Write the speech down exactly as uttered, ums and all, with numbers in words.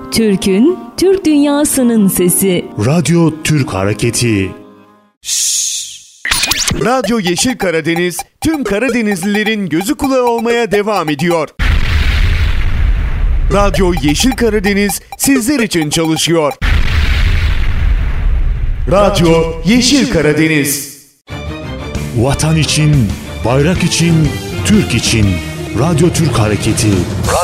Türk'ün, Türk dünyasının sesi. Radyo Türk Hareketi. Radyo Yeşil Karadeniz, tüm Karadenizlilerin gözü kulağı olmaya devam ediyor. Radyo Yeşil Karadeniz sizler için çalışıyor. Radyo Yeşil Karadeniz. Vatan için, bayrak için, Türk için. Radyo Türk Hareketi.